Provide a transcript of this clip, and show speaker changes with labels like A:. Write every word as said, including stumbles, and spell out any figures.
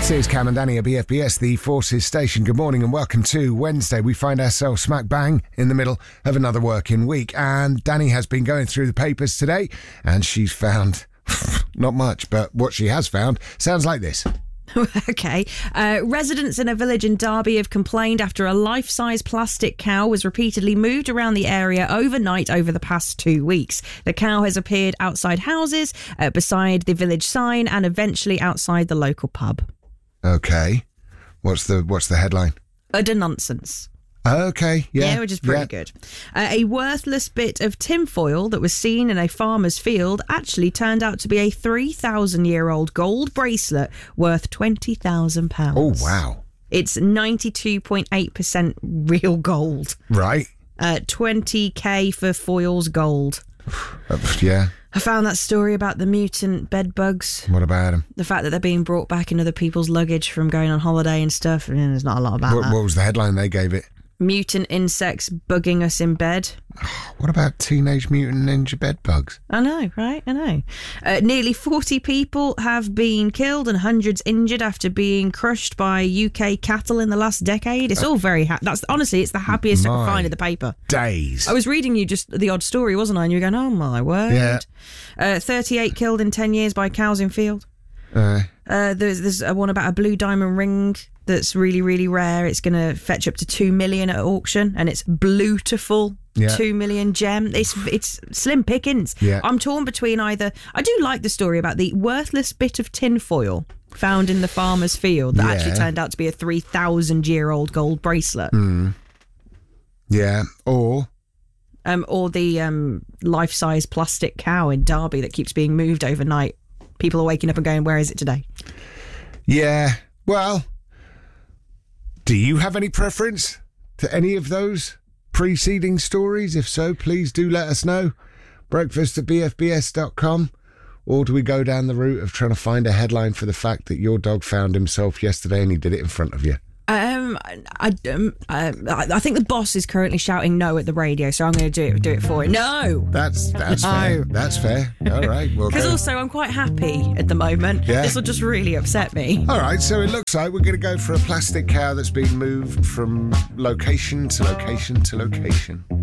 A: This is Cam and Danny at B F B S, the Forces Station. Good morning and welcome to Wednesday. We find ourselves smack bang in the middle of another working week. And Danny has been going through the papers today and she's found not much, but what she has found sounds like this.
B: Okay. Uh, residents in a village in Derby have complained after a life-size plastic cow was repeatedly moved around the area overnight over the past two weeks. The cow has appeared outside houses, uh, beside the village sign, and eventually outside the local pub.
A: Okay. What's the what's the headline?
B: Utter nonsense.
A: Okay, yeah.
B: Yeah, which is pretty
A: yeah.
B: good. Uh, a worthless bit of tinfoil that was seen in a farmer's field actually turned out to be a three thousand year old gold bracelet worth twenty thousand pounds.
A: Oh, wow.
B: It's ninety-two point eight percent real gold.
A: Right.
B: Uh, twenty K for foils gold.
A: Uh, yeah.
B: I found that story about the mutant bed bugs.
A: What about them?
B: The fact that they're being brought back in other people's luggage from going on holiday and stuff. And there's not a lot about
A: What,
B: that.
A: what was the headline they gave it?
B: Mutant insects bugging us in bed.
A: What about Teenage Mutant Ninja Bed Bugs?
B: I know, right? I know. Uh, nearly forty people have been killed and hundreds injured after being crushed by U K cattle in the last decade. It's all very... Ha- that's honestly, it's the happiest I
A: My
B: could find in the paper.
A: Days.
B: I was reading you just the odd story, wasn't I? And you were going, oh my word.
A: Yeah.
B: Uh, thirty-eight killed in ten years by cows in field.
A: Uh,
B: Uh, there's there's a one about a blue diamond ring that's really, really rare. It's going to fetch up to two million at auction, and it's beautiful.
A: Yeah.
B: Two million gem. It's it's slim pickings.
A: Yeah.
B: I'm torn between either. I do like the story about the worthless bit of tinfoil found in the farmer's field that
A: Yeah.
B: actually turned out to be a three thousand year old gold bracelet.
A: mm, yeah. Or...
B: Um, or the um, life size plastic cow in Derby that keeps being moved overnight. People are waking up and going, where is it today?
A: Yeah. Well, do you have any preference to any of those preceding stories? If so, please do let us know. Breakfast at b f b s dot com. Or do we go down the route of trying to find a headline for the fact that your dog found himself yesterday and he did it in front of you?
B: Um, I, um, I, I think the boss is currently shouting no at the radio, so I'm going to do it, do it for it. No!
A: That's that's
B: No.
A: fair. That's fair. All right. Well,
B: Because
A: go.
B: also I'm quite happy at the moment.
A: Yeah.
B: This will just really upset me.
A: All right, so it looks like we're going to go for a plastic cow that's been moved from location to location to location.